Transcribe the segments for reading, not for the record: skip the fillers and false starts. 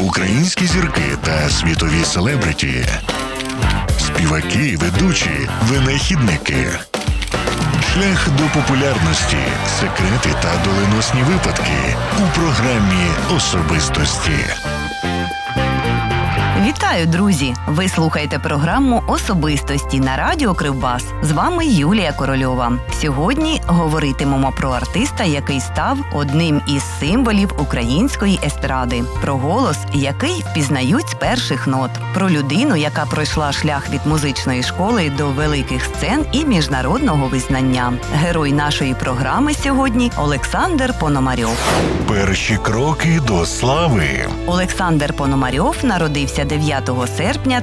Українські зірки та світові селебриті. Співаки, ведучі, винахідники. Шлях до популярності, секрети та доленосні випадки у програмі «Особистості». Вітаю, друзі! Ви слухаєте програму «Особистості» на радіо Кривбас. З вами Юлія Корольова. Сьогодні говоритимемо про артиста, який став одним із символів української естради. Про голос, який впізнають з перших нот. Про людину, яка пройшла шлях від музичної школи до великих сцен і міжнародного визнання. Герой нашої програми сьогодні – Олександр Пономарьов. Перші кроки до слави. Олександр Пономарьов народився 9 серпня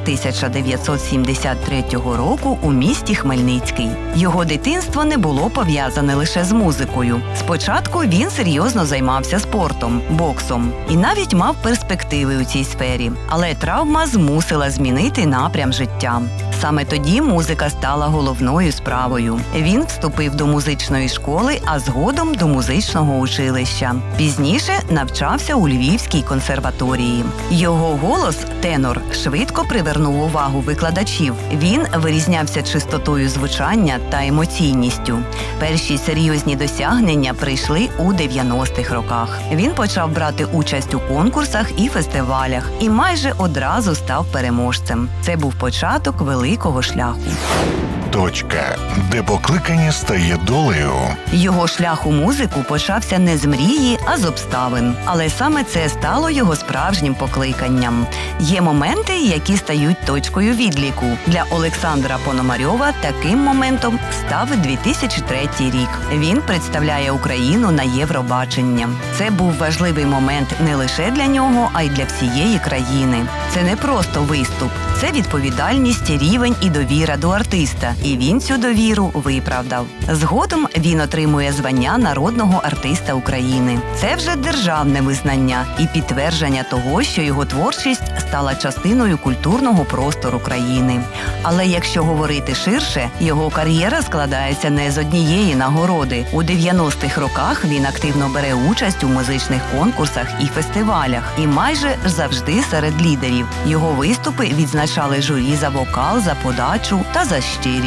1973 року у місті Хмельницький. Його дитинство не було пов'язане лише з музикою. Спочатку він серйозно займався спортом, боксом і навіть мав перспективи у цій сфері. Але травма змусила змінити напрям життя. Саме тоді музика стала головною справою. Він вступив до музичної школи, а згодом до музичного училища. Пізніше навчався у Львівській консерваторії. Його голос, тенор, швидко привернув увагу викладачів. Він вирізнявся чистотою звучання та емоційністю. Перші серйозні досягнення прийшли у 90-х роках. Він почав брати участь у конкурсах і фестивалях і майже одразу став переможцем. Це був початок великого шляху. Точка, де покликання стає долею. Його шлях у музику почався не з мрії, а з обставин. Але саме це стало його справжнім покликанням. Є моменти, які стають точкою відліку. Для Олександра Пономарьова таким моментом став 2003 рік. Він представляє Україну на Євробаченні. Це був важливий момент не лише для нього, а й для всієї країни. Це не просто виступ. Це відповідальність, рівень і довіра до артиста. І він цю довіру виправдав. Згодом він отримує звання народного артиста України. Це вже державне визнання і підтвердження того, що його творчість стала частиною культурного простору країни. Але якщо говорити ширше, його кар'єра складається не з однієї нагороди. У 90-х роках він активно бере участь у музичних конкурсах і фестивалях. І майже завжди серед лідерів. Його виступи відзначали журі за вокал, за подачу та за щирість.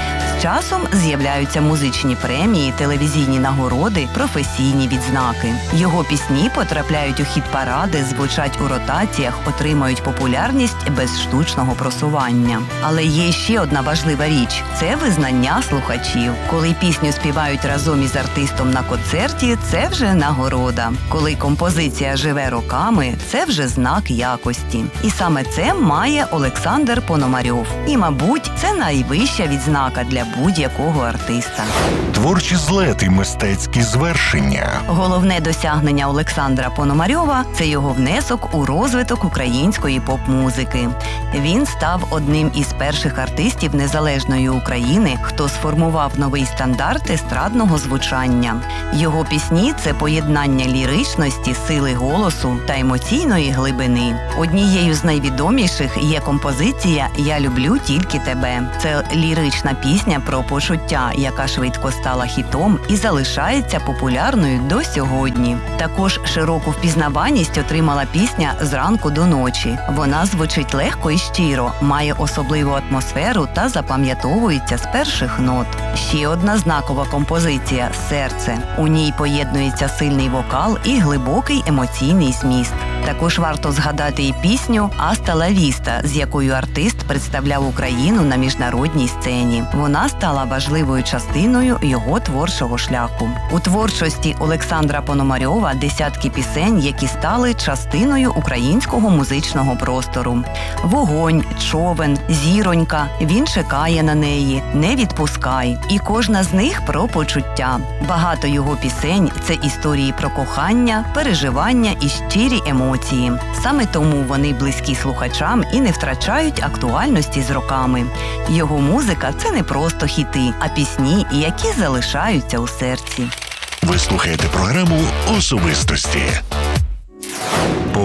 З часом з'являються музичні премії, телевізійні нагороди, професійні відзнаки. Його пісні потрапляють у хіт-паради, звучать у ротаціях, отримують популярність без штучного просування. Але є ще одна важлива річ – це визнання слухачів. Коли пісню співають разом із артистом на концерті – це вже нагорода. Коли композиція живе роками – це вже знак якості. І саме це має Олександр Пономарьов. І, мабуть, це найвища відзнака для будь-якого артиста. Творчі злети і мистецькі звершення. Головне досягнення Олександра Пономарьова – це його внесок у розвиток української поп-музики. Він став одним із перших артистів незалежної України, хто сформував новий стандарт естрадного звучання. Його пісні – це поєднання ліричності, сили голосу та емоційної глибини. Однією з найвідоміших є композиція «Я люблю тільки тебе». Це лірична пісня про почуття, яка швидко стала хітом і залишається популярною до сьогодні. Також широку впізнаваність отримала пісня «Зранку до ночі». Вона звучить легко і щиро, має особливу атмосферу та запам'ятовується з перших нот. Ще одна знакова композиція «Серце». У ній поєднується сильний вокал і глибокий емоційний зміст. Також варто згадати і пісню «Аста ла віста», з якою артист представляв Україну на міжнародній сцені. Вона стала важливою частиною його творчого шляху. У творчості Олександра Пономарьова десятки пісень, які стали частиною українського музичного простору. «Вогонь», «Човен», «Зіронька», «Він чекає на неї», «Не відпускай». І кожна з них про почуття. Багато його пісень – це історії про кохання, переживання і щирі емоції. Саме тому вони близькі слухачам і не втрачають актуальності з роками. Його музика – це не просто хіти, а пісні, які залишаються у серці. Ви слухаєте програму «Особистості». По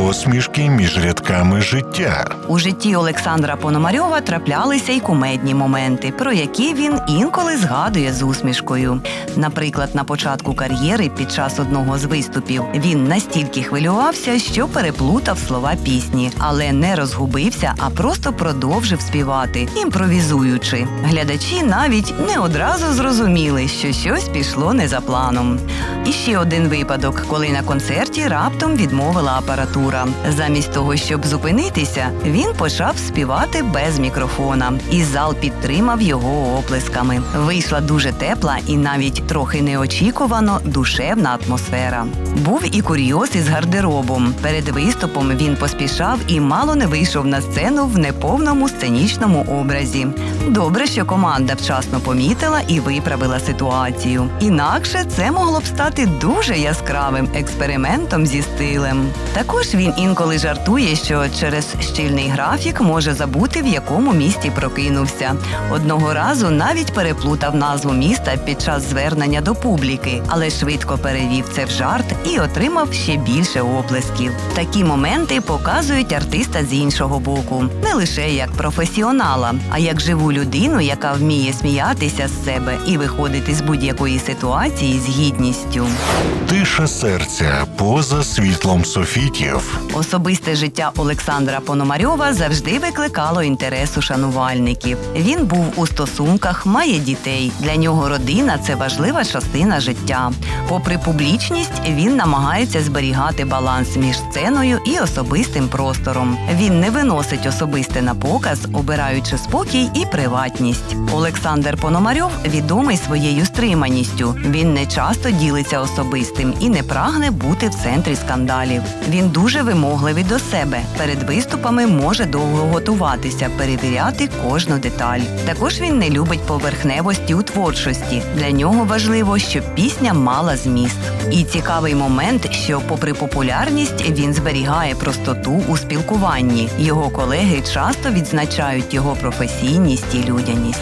посмішки між рядками життя. У житті Олександра Пономарьова траплялися й кумедні моменти, про які він інколи згадує з усмішкою. Наприклад, на початку кар'єри під час одного з виступів він настільки хвилювався, що переплутав слова пісні, але не розгубився, а просто продовжив співати, імпровізуючи. Глядачі навіть не одразу зрозуміли, що щось пішло не за планом. І ще один випадок, коли на концерті раптом відмовила апаратура. Замість того, щоб зупинитися, він почав співати без мікрофона. І зал підтримав його оплесками. Вийшла дуже тепла і навіть трохи неочікувано душевна атмосфера. Був і курйоз із гардеробом. Перед виступом він поспішав і мало не вийшов на сцену в неповному сценічному образі. Добре, що команда вчасно помітила і виправила ситуацію. Інакше це могло б стати дуже яскравим експериментом зі стилем. Також він інколи жартує, що через щільний графік може забути, в якому місті прокинувся. Одного разу навіть переплутав назву міста під час звернення до публіки, але швидко перевів це в жарт і отримав ще більше оплесків. Такі моменти показують артиста з іншого боку. Не лише як професіонала, а як живу людину, яка вміє сміятися з себе і виходити з будь-якої ситуації з гідністю. Тиша серця поза світлом софітів. Особисте життя Олександра Пономарьова завжди викликало інтерес у шанувальників. Він був у стосунках, має дітей. Для нього родина – це важлива частина життя. Попри публічність, він намагається зберігати баланс між сценою і особистим простором. Він не виносить особисте на показ, обираючи спокій і приватність. Олександр Пономарьов відомий своєю стриманістю. Він не часто ділиться особистим і не прагне бути в центрі скандалів. Він дуже вимогливий до себе. Перед виступами може довго готуватися, перевіряти кожну деталь. Також він не любить поверхневості у творчості. Для нього важливо, щоб пісня мала зміст. І цікавий момент, що попри популярність, він зберігає простоту у спілкуванні. Його колеги часто відзначають його професійність і людяність.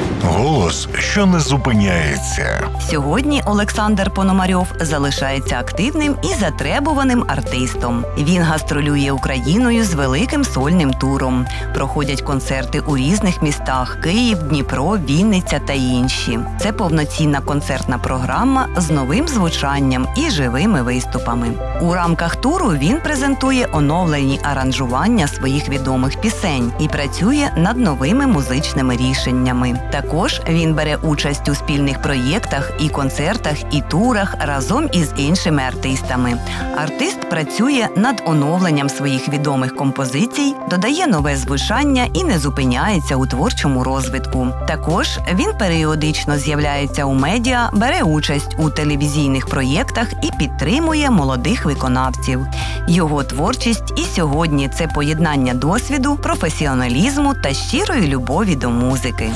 Голос, що не зупиняється. Сьогодні Олександр Пономарьов залишається активним і затребуваним артистом. Він гастролює Україною з великим сольним туром. Проходять концерти у різних містах – Київ, Дніпро, Вінниця та інші. Це повноцінна концертна програма з новим звучанням і живими виступами. У рамках туру він презентує оновлені аранжування своїх відомих пісень і працює над новими музичними рішеннями. Також він бере участь у спільних проєктах і концертах, і турах разом із іншими артистами. Артист працює над оновленням своїх відомих композицій, додає нове звучання і не зупиняється у творчому розвитку. Також він періодично з'являється у медіа, бере участь у телевізійних проєктах і підтримує молодих виконавців. Його творчість і сьогодні – це поєднання досвіду, професіоналізму та щирої любові до музики.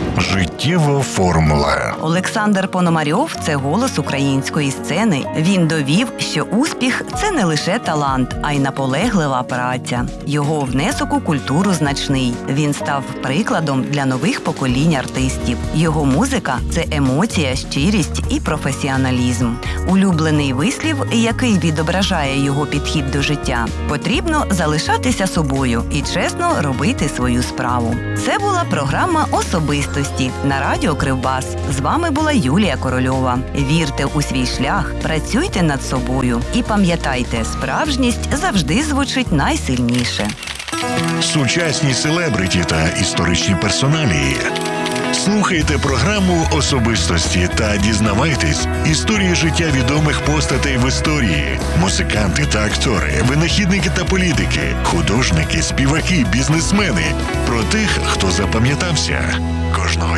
Життєва формула. Олександр Пономарьов – це голос української сцени. Він довів, що успіх – це не лише талант, а й наполеглива праця. Його внесок у культуру значний. Він став прикладом для нових поколінь артистів. Його музика – це емоція, щирість і професіоналізм. Улюблений вислів, який відображає його підхід до життя – потрібно залишатися собою і чесно робити свою справу. Це була програма «Особистості» на радіо Кривбас. З вами була Юлія Корольова. Вірте у свій шлях, працюйте над собою і пам'ятайте, справжність завжди звучить найсильніше. Сучасні селебриті та історичні персоналії. Слухайте програму «Особистості» та дізнавайтесь історії життя відомих постатей в історії. Музиканти та актори, винахідники та політики, художники, співаки, бізнесмени. Про тих, хто запам'ятався. Кожного